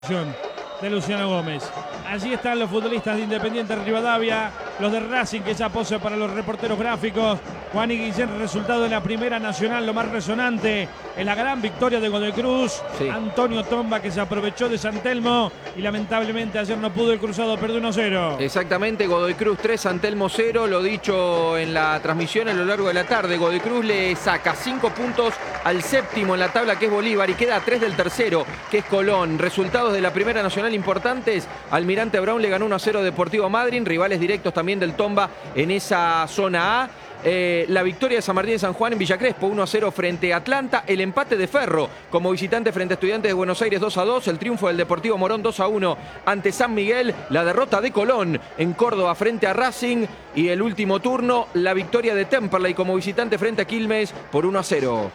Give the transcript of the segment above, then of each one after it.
de Luciano Gómez. Allí están los futbolistas de Independiente Rivadavia, los de Racing, que ya pose para los reporteros gráficos. Juan y Guillén, resultado de la Primera Nacional, lo más resonante en la gran victoria de Godoy Cruz. Sí. Antonio Tomba, que se aprovechó de San Telmo y lamentablemente ayer no pudo, el Cruzado perdió 1-0. Exactamente, Godoy Cruz 3, San Telmo 0, lo dicho en la transmisión a lo largo de la tarde. Godoy Cruz le saca 5 puntos al séptimo en la tabla, que es Bolívar, y queda a 3 del tercero, que es Colón. Resultados de la Primera Nacional importantes: Almirante Brown le ganó 1-0 Deportivo Madryn, rivales directos también del Tomba en esa zona A. La victoria de San Martín de San Juan en Villa Crespo 1-0 frente a Atlanta, el empate de Ferro como visitante frente a Estudiantes de Buenos Aires 2-2, el triunfo del Deportivo Morón 2-1 ante San Miguel, la derrota de Colón en Córdoba frente a Racing, y el último turno, la victoria de Temperley como visitante frente a Quilmes por 1-0.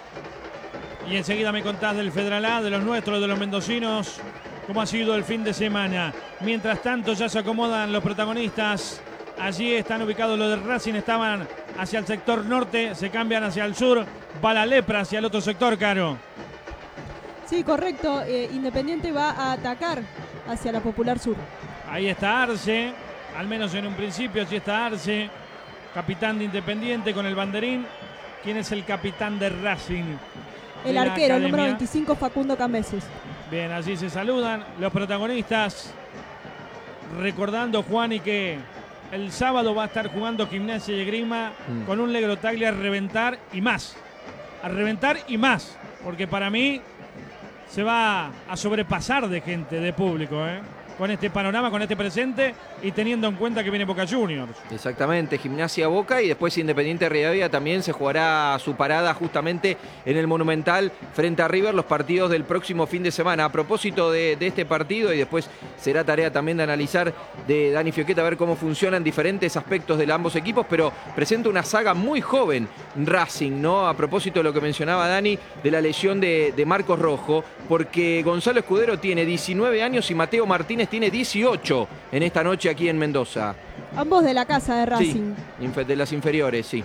Y enseguida me contás del Federal A, de los nuestros, de los mendocinos, cómo ha sido el fin de semana. Mientras tanto ya se acomodan los protagonistas. Allí están ubicados los de Racing, estaban hacia el sector norte, se cambian hacia el sur, va la Lepra hacia el otro sector, Caro. Sí, correcto, Independiente va a atacar hacia la Popular Sur. Ahí está Arce, al menos en un principio, allí está Arce, capitán de Independiente con el banderín. ¿Quién es el capitán de Racing? El arquero, el número 25, Facundo Cameses. Bien, allí se saludan los protagonistas, recordando, Juan, y que el sábado va a estar jugando Gimnasia y Esgrima con un Negro Taglia a reventar y más. A reventar y más. Porque para mí se va a sobrepasar de gente, de público, con este panorama, con este presente y teniendo en cuenta que viene Boca Juniors. Exactamente, Gimnasia Boca, y después Independiente Rivadavia también se jugará su parada justamente en el Monumental frente a River, los partidos del próximo fin de semana. A propósito de este partido, y después será tarea también de analizar de Dani Fioqueta, a ver cómo funcionan diferentes aspectos de ambos equipos, pero presenta una saga muy joven Racing, ¿no? A propósito de lo que mencionaba Dani, de la lesión de Marcos Rojo, porque Gonzalo Escudero tiene 19 años y Mateo Martínez tiene 18 en esta noche aquí en Mendoza. Ambos de la casa de Racing. Sí, de las inferiores, sí.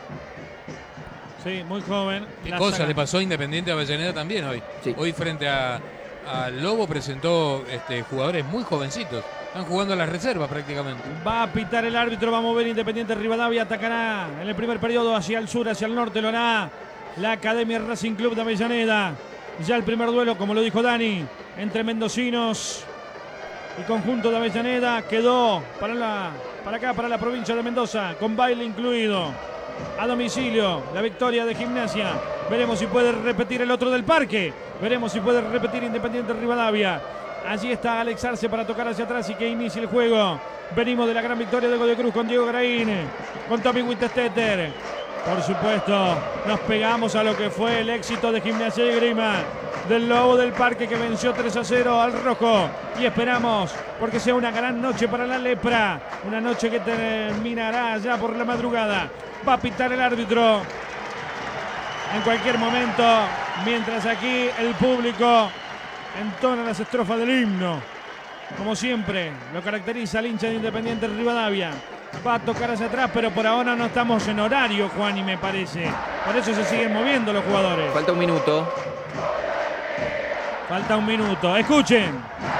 Sí, muy joven. ¿Qué cosa le pasó a Independiente Avellaneda también hoy? Sí. Hoy frente a Lobo presentó jugadores muy jovencitos. Están jugando a la reserva prácticamente. Va a pitar el árbitro, va a mover Independiente Rivadavia, atacará en el primer periodo hacia el sur, hacia el norte, lo hará la Academia Racing Club de Avellaneda. Ya el primer duelo, como lo dijo Dani, entre mendocinos y conjunto de Avellaneda, quedó para la provincia de Mendoza, con baile incluido. A domicilio, la victoria de Gimnasia. Veremos si puede repetir el otro del Parque. Veremos si puede repetir Independiente Rivadavia. Allí está Alex Arce para tocar hacia atrás y que inicie el juego. Venimos de la gran victoria de Godoy Cruz con Diego Graín, con Tommy Winterstetter. Por supuesto, nos pegamos a lo que fue el éxito de Gimnasia y Esgrima, del Lobo del Parque, que venció 3-0 al Rojo. Y esperamos porque sea una gran noche para la Lepra. Una noche que terminará ya por la madrugada. Va a pitar el árbitro en cualquier momento, mientras aquí el público entona las estrofas del himno. Como siempre, lo caracteriza el hincha de Independiente Rivadavia. Va a tocar hacia atrás, pero por ahora no estamos en horario, Juan, y me parece. Por eso se siguen moviendo los jugadores. Falta un minuto. Falta un minuto. Escuchen.